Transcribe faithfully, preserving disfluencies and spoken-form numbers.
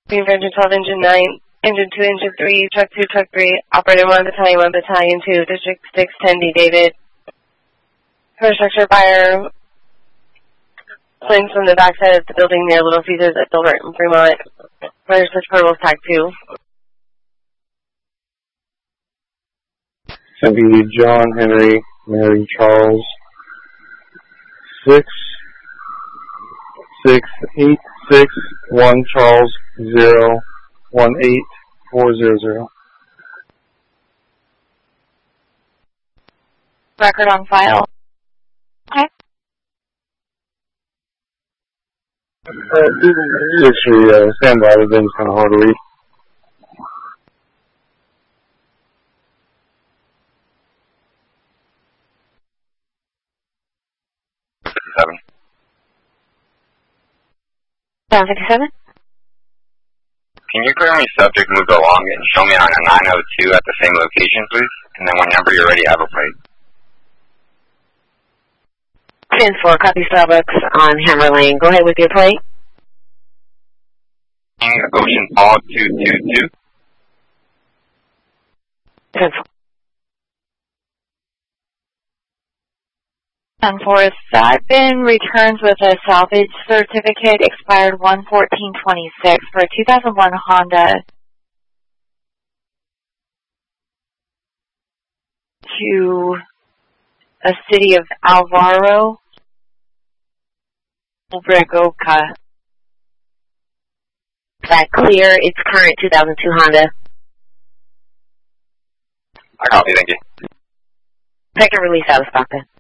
Green for engine twelve, engine nine, engine two, engine three, truck two, truck three, operator one, battalion one, battalion two, district six, ten D, David. First structure fire, planes from the backside of the building near Little Caesars at Dilbert and Fremont. Fire switch portables, tag two. Copy John, Henry, Mary, Charles. Six, six, eight, six, one, Charles, zero, one, eight, four, zero, zero. Record on file. Okay. Uh, actually, uh, stand by, the thing's kind of hard to read. fifty-seven. Down fifty-seven? Can you clear me subject moved along and show me on a nine oh two at the same location, please? And then whenever you're ready, have a plate. ten four, copy Starbucks on Hammer Lane. Go ahead with your plate. Ocean Paul two two two. ten four. ten four seven returns with a salvage certificate expired one fourteen twenty-six for a two thousand one Honda to a city of Alvaro, Obregoca. Is that clear? It's current two thousand two Honda. I copy, thank you. Second release out of Stockton.